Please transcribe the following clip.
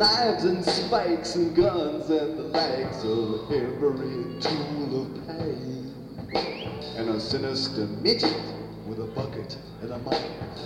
knives and spikes and guns and the likes of every tool of pain. And a sinister midget with a bucket and a mop